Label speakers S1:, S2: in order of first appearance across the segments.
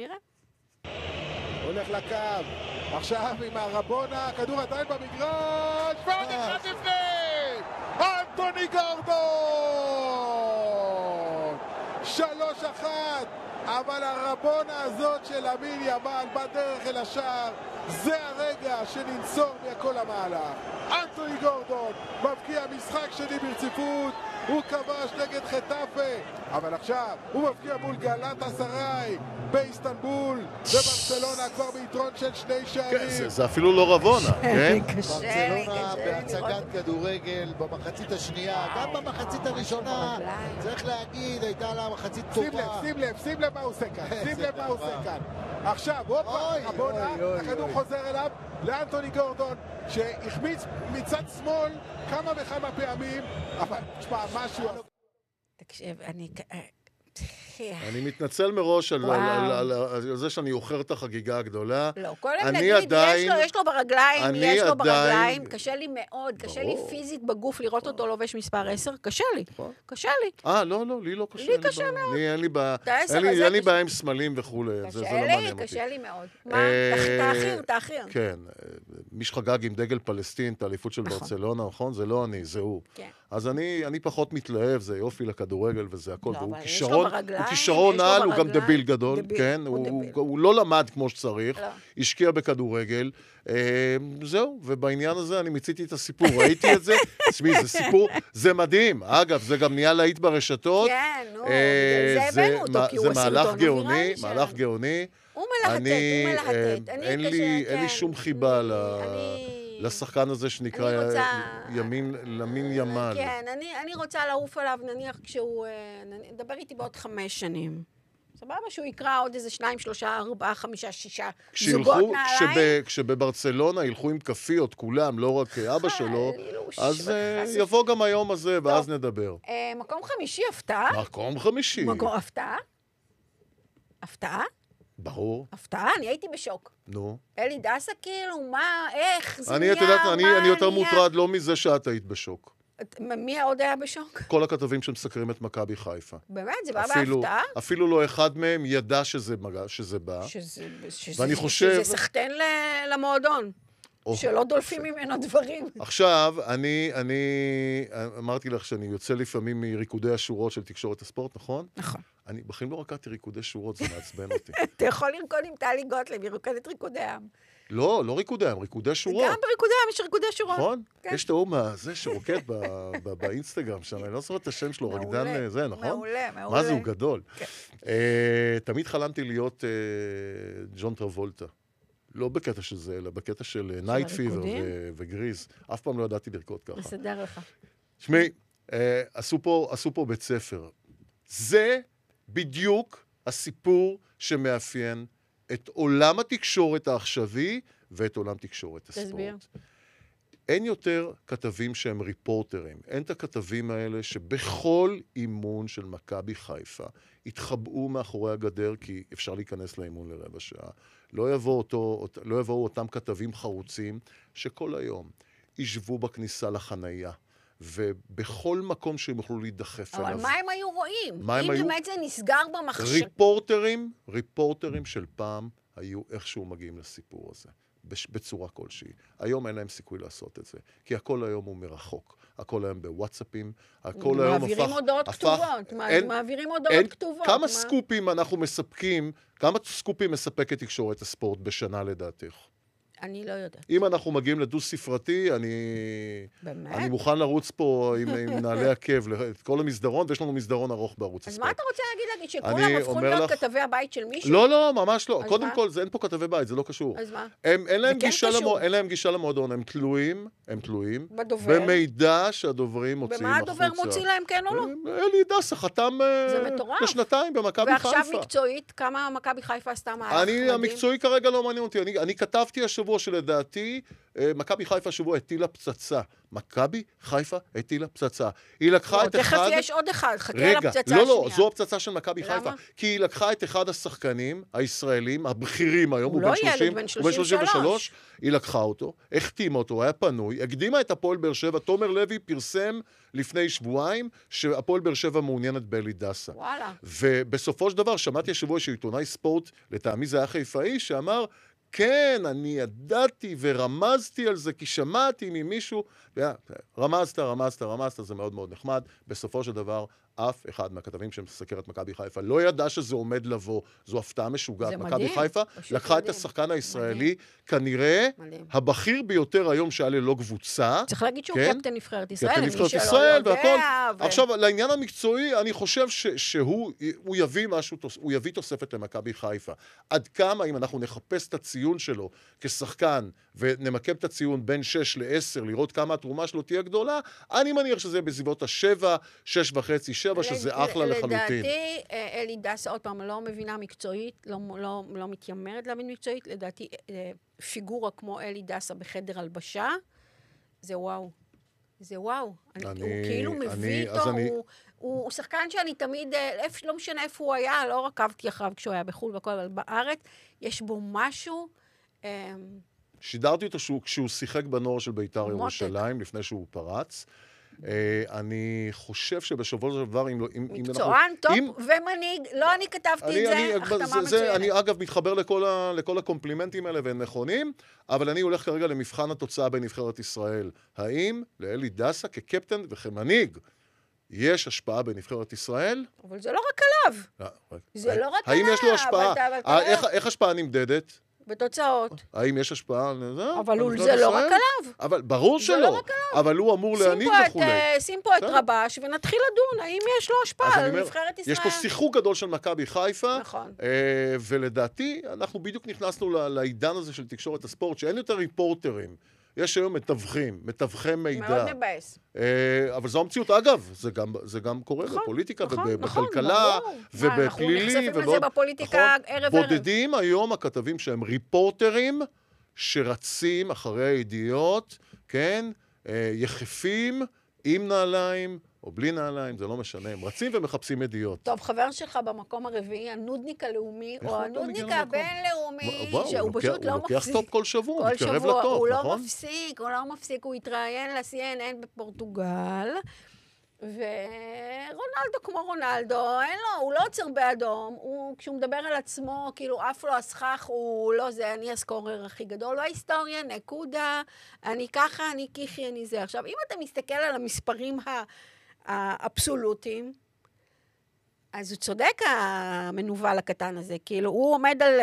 S1: נראה.
S2: הולך לקו, עכשיו עם הרבונה, כדור עדיין במגרש, ועוד אחד לפני! אנטוני גורדון! 3-1, אבל הרבונה הזאת של אמין ימל בדרך אל השער, זה הרגע שננצור מכל המהלך. אנטוני גורדון מבקיע משחק שני ברציפות, הוא כבש נגד חטאפה, אבל עכשיו הוא מבקיע מול גלאטה סראי באיסטנבול, וברצלונה כבר ביתרון של 2 שערים.
S3: זה אפילו לא רבונה, כן?
S4: ברצלונה בהצגת כדורגל במחצית השנייה, גם במחצית הראשונה, צריך להגיד, הייתה לה מחצית טובה.
S2: שים לב מה הוא עושה כאן, עכשיו, רבונה, הכדור חוזר אליו, לאנטוני גורדון, שהחמיץ מצד שמאל כמה וכמה פעמים, אבל תשמע, משהו...
S1: תקשיב,
S3: אני מתנצל מראש על זה שאני אוכר את החגיגה הגדולה.
S1: לא, קודם נגיד, יש לו ברגליים, קשה לי מאוד, קשה לי פיזית בגוף לראות אותו לובש מספר 10, קשה לי.
S3: לא, לי לא קשה.
S1: לי קשה מאוד.
S3: אין לי בעיה עם סמלים וכו', זה לא מעניין אותי.
S1: קשה לי מאוד. מה? תאחיר.
S3: כן, מי שחגג עם דגל פלסטין, את האליפות של ברצלונה, נכון? זה לא אני, זה הוא. אז אני פחות מתלהב, זה יופי לכדורגל וזה הכל, והוא כישרון על, הוא גם דביל גדול, כן? הוא לא למד כמו שצריך, השקיע בכדורגל, זהו, ובעניין הזה אני מציתי את הסיפור, ראיתי את זה, זה סיפור, זה מדהים, אגב, זה גם נהיה להיט ברשתות,
S1: זה הבאנו אותו, כי הוא הסרטון,
S3: מהלך גאוני,
S1: הוא מלהטט,
S3: אין לי שום חיבה לשחקן הזה שנקרא למין ימל.
S1: כן, אני רוצה לעוף עליו, נניח כשהוא, נדבר איתי בעוד 5 שנים. סבבה שהוא יקרא עוד איזה 2, 3, 4, 5, 6 זוגות נעליים.
S3: כשבברצלונה ילכו עם כפיות כולם, לא רק אבא שלו, אז יבוא גם היום הזה ואז נדבר.
S1: מקום 5, הפתעה?
S3: מקום 5.
S1: הפתעה?
S3: ברור.
S1: הפתעה? אני הייתי בשוק.
S3: נו.
S1: אלי דסה כאילו, מה, איך, זה
S3: אני יותר מוטרד לא מזה שאת היית בשוק.
S1: מי עוד היה בשוק?
S3: כל הכתבים שמסקרים את מכבי חיפה.
S1: באמת? זה בא בהפתעה?
S3: אפילו לא אחד מהם ידע שזה בא. ואני חושב...
S1: שזה סחטן למועדון. שלא דולפים ממנו דברים.
S3: עכשיו, אני אמרתי לך שאני יוצא לפעמים מריקודי השורות של תקשורת הספורט, נכון?
S1: נכון.
S3: אני בכלל לא רקדתי ריקודי שורות, זה מעצבן אותי.
S1: אתה יכול לרקוד עם טלי גוטליב, היא רוקדת ריקודי עם.
S3: לא ריקודי עם, ריקודי שורות.
S1: גם בריקודי עם יש ריקודי שורות.
S3: נכון? יש את האום הזה שרוקד באינסטגרם שם, אני לא זוכר את השם שלו, רקדן זה, נכון?
S1: מעולה.
S3: מה זה, הוא גדול. תמיד חלמתי להיות ג'ון טרבולטה. לא בקטע של זה, אלא בקטע של נייט פיבר וגריז. אף פעם לא ידעתי לרקוד ככה.
S1: מסדר לך.
S3: שמי, עשו פה בית ספר. זה בדיוק הסיפור שמאפיין את עולם התקשורת העכשווי ואת עולם תקשורת הספורט.
S1: תסביר.
S3: אין יותר כתבים שהם ריפורטרים. אין את הכתבים האלה שבכל אימון של מכבי חיפה התחבאו מאחורי הגדר כי אפשר להיכנס לאימון לרבע שעה. לא יבואו אותם כתבים חרוצים שכל היום ישבו בכניסה לחנייה. ובכל מקום שהם יוכלו להידחף אליו.
S1: אבל מה הם היו רואים? אם באמת זה נסגר במחשב...
S3: ריפורטרים של פעם היו איכשהו מגיעים לסיפור הזה, בצורה כלשהי. היום אין להם סיכוי לעשות את זה, כי הכל היום הוא מרחוק. הכל היום בוואטסאפים, הכל היום
S1: מעבירים הודעות כתובות. מעבירים הודעות כתובות.
S3: כמה סקופים אנחנו מספקים, כמה סקופים מספקת תקשורת הספורט בשנה לדעתך?
S1: אני לא יודעת.
S3: אם אנחנו מגיעים לדו ספרתי, אני מוכן לרוץ פה עם נעלי עקב, את כל המסדרון, ויש לנו מסדרון ארוך בערוץ הספורט.
S1: אז מה אתה רוצה להגיד שכולם הפכו להיות כתבי הבית של מישהו?
S3: לא, ממש לא. קודם כל, אין פה כתבי בית, זה לא קשור.
S1: אז מה?
S3: אין להם גישה למועדון, הם תלויים במידע שהדוברים מוציאים החוצה.
S1: במה הדובר מוציא להם, כן או לא?
S3: אלי דסה חתם לשנתיים במכבי חיפה.
S1: ועכשיו מקצועית, כמה מכבי חיפה עשתה מהלך מדהים?
S3: המקצועי כרגע לא מעניין אותי. אני כתבתי השבוע שבוע שלדעתי, מכבי חיפה השבוע הטילה פצצה. מכבי חיפה הטילה פצצה. היא לקחה את אחד...
S1: תכף יש עוד אחד, חכה לפצצה השנייה.
S3: לא, זו הפצצה של מכבי חיפה. כי היא לקחה את אחד השחקנים הישראלים, הבכירים היום, הוא בן 30, הוא בן 33, היא לקחה אותו, החתימה אותו, היה פנוי, הקדימה את הפועל באר שבע, תומר לוי פרסם לפני שבועיים, שהפועל באר שבע מעוניינת באלי דסה.
S1: וואלה.
S3: ובסופו של דבר, שמעתי השבוע שעיתונאי ספורט, לטעמי זה היה חיפאי, שאמר, כן, אני ידעתי ורמזתי על זה, כי שמעתי ממישהו, רמזת, זה מאוד מאוד נחמד. בסופו של דבר, אף אחד מהכתבים שמסקר את מכבי חיפה לא ידע שזה עומד לבוא. זו הפתעה משוגעת. מכבי חיפה לקחה את השחקן הישראלי, כנראה הבכיר ביותר היום שהיה ללא קבוצה.
S1: צריך להגיד שהוא קפטן נבחרת ישראל.
S3: קפטן נבחרת ישראל והכל. עכשיו, לעניין המקצועי, אני חושב שהוא יביא משהו, הוא יביא תוספת למכבי חיפה. עד כמה, אם אנחנו נחפש את הציון שלו כשחקן, ונמקם את הציון בין 6 ל-10, לראות כמה התרומה שלו תהיה גדולה, אני מניח שזה בסביבות ה-7, 6.5, 7, שזה אחלה לחלוטין.
S1: לדעתי, אלי דסה, עוד פעם, לא מבינה מקצועית, לא מתיימרת להבין מקצועית, לדעתי, פיגורה כמו אלי דסה בחדר הלבשה, זה וואו. זה וואו. הוא כאילו מביא איתו, הוא שחקן שאני תמיד, לא משנה איפה הוא היה, לא עקבתי אחריו כשהוא היה בחו"ל וכל, אבל בארץ, יש בו משהו...
S3: שידרתי אותו כשהוא שיחק בנוער של בית"ר ירושלים, לפני שהוא פרץ. אני חושב שבשבוע של דבר,
S1: מקצוען, טוב ומנהיג, לא אני כתבתי את זה, החתמה מצוינת.
S3: אני אגב מתחבר לכל הקומפלימנטים האלה והם נכונים, אבל אני הולך כרגע למבחן התוצאה בנבחרת ישראל. האם לאלי דסה כקפטן וכמנהיג יש השפעה בנבחרת ישראל?
S1: אבל זה לא רק עליו. זה לא רק עליו.
S3: האם יש לו השפעה? איך השפעה נמדדת?
S1: בתוצאות.
S3: האם יש השפעה על זה?
S1: אבל זה לא רק עליו.
S3: אבל ברור שלא. אבל הוא אמור להעניק וכולי.
S1: שים פה את רבש ונתחיל לדון, האם יש לו השפעה על נבחרת ישראל.
S3: יש פה שיחוק גדול של מכבי חיפה.
S1: נכון.
S3: ולדעתי, אנחנו בדיוק נכנסנו לעידן הזה של תקשורת הספורט, שאין יותר ריפורטרים. יש היום מתווכי מידע.
S1: מאוד מבאס.
S3: אבל זו המציאות, אגב, זה גם קורה בפוליטיקה ובכלכלה ובפלילי.
S1: אנחנו נחשפים לזה בפוליטיקה ערב.
S3: בודדים היום הכתבים שהם ריפורטרים שרצים אחרי הידיעות, כן, יחפים עם נעליים או בלי נעליים, זה לא משנה, הם רצים ומחפשים ידיעות.
S1: טוב, חבר שלך במקום הרביעי, הנודניק הלאומי, או הנודניק הבינלאומי, שהוא פשוט לא מפסיק.
S3: הוא לוקח סטופ כל שבוע, הוא מתקרב לטופ, נכון?
S1: הוא לא מפסיק, הוא התראיין ל-CNN בפורטוגל, ורונלדו כמו רונלדו, אין לו, הוא לא עוצר באדום, כשהוא מדבר על עצמו, כאילו אף לא הסכך, הוא לא זה, אני הסקורר הכי גדול בהיסטוריה, נקודה, אני ככה, אני כיחי, אני זה. עכשיו, אם אתה מסתכל על המספרים האבסולוטיים, אז הוא צודק המנובל הקטן הזה, כאילו הוא עומד על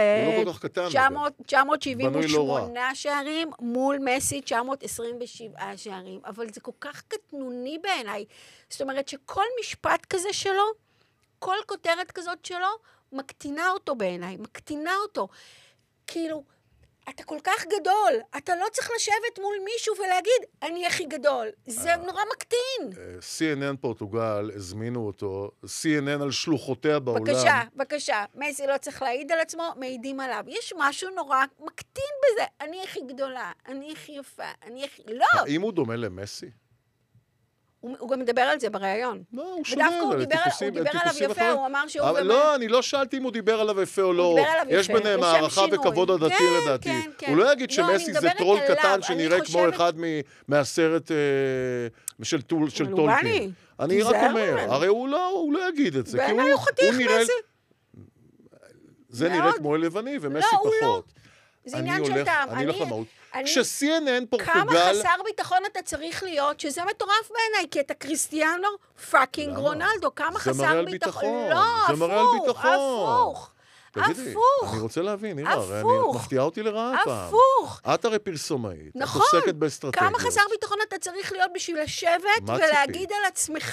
S1: 978 שערים מול מסי 927 שערים, אבל זה כל כך קטנוני בעיניי, זאת אומרת שכל משפט כזה שלו, כל כותרת כזאת שלו, מקטינה אותו בעיניי, מקטינה אותו, כאילו, אתה כל כך גדול, אתה לא צריך לשבת מול מישהו ולהגיד, אני הכי גדול. זה נורא מקטין.
S3: CNN פורטוגל, הזמינו אותו, CNN על שלוחותיה בעולם.
S1: בבקשה. מסי לא צריך להעיד על עצמו, מעידים עליו. יש משהו נורא מקטין בזה. אני הכי גדולה, אני הכי יפה, אני הכי... לא!
S3: האם הוא דומה למסי?
S1: הוא גם מדבר על זה בריאיון.
S3: לא, הוא שומע, הוא
S1: דיבר עליו יפה, הוא אמר שהוא...
S3: אבל לא, אני לא שאלתי אם הוא דיבר עליו יפה או לא. יש ביניהם הערכה וכבוד הדתי לדעתי. הוא לא יגיד שמסי זה טרול קטן שנראה כמו אחד מהסרט של טולקין. אני רק אומר, הרי הוא לא יגיד את זה.
S1: בעיניי הוא חתיך מסי.
S3: זה נראה כמו לבני ומסי פחות.
S1: זה עניין של טעם.
S3: אני הולך למהות. כש-CNN פורטוגל...
S1: כמה חסר ביטחון אתה צריך להיות, שזה מטורף בעיניי, כי אתה קריסטיאנו פאקינג רונלדו, כמה חסר ביטחון. לא, הפוך.
S3: אני רוצה להבין, נראה, אני מפתיעה אותי לרעה פעם.
S1: הפוך.
S3: את הרי פרסומאית, את
S1: נכון.
S3: עוסקת באסטרטגיות.
S1: כמה חסר ביטחון אתה צריך להיות בשביל לשבת ולהגיד על עצמך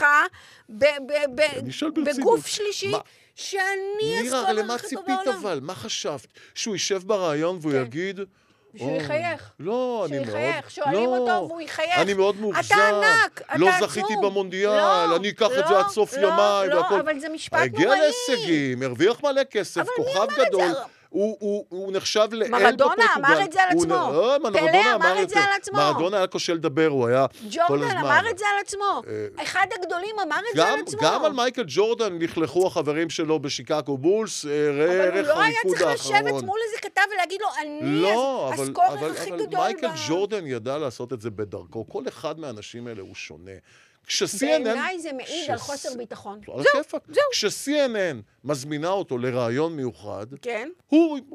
S1: בגוף שלישי, שאני
S3: נירה, למה ציפית אבל? מה חשבת? שהוא יישב ברעיון והוא יגיד...
S1: שהוא יחייך.
S3: לא, אני מאוד...
S1: שואלים אותו והוא יחייך.
S3: אני מאוד מאוכזב.
S1: אתה ענק, אתה עצום.
S3: לא זכיתי במונדיאל, אני אקח את זה עד סוף ימיי.
S1: לא, אבל זה משפט נוראי.
S3: הגיע להישגים, הרוויח מלא כסף, כוכב גדול. הוא נחשב לאל
S1: מרדונה
S3: בפורטוגל.
S1: אמר את זה על עצמו. פלא אמר את זה על עצמו.
S3: מרדונה היה קושל לדבר, הוא היה כל הזמן.
S1: ג'ורדן אמר את זה על עצמו. אחד הגדולים אמר את זה על עצמו.
S3: גם על מייקל ג'ורדן נכלכו החברים שלו בשיקגו בולס, ראה ערך הריקוד האחרון.
S1: אבל הוא לא היה צריך לשבת מול איזה כתב ולהגיד לו, אני הסקורר הכי גדול.
S3: אבל מייקל ג'ורדן ידע לעשות את זה בדרכו. כל אחד מהאנשים האלה הוא שונה.
S1: בעיניי זה מעיד על חוסר ביטחון.
S3: זהו. כש-CNN מזמינה אותו לרעיון מיוחד,
S1: כן.
S3: הוא